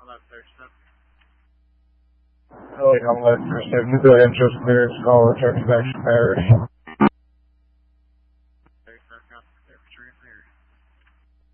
Elliot on left for 7, go ahead and show some clearance, call return to back priority.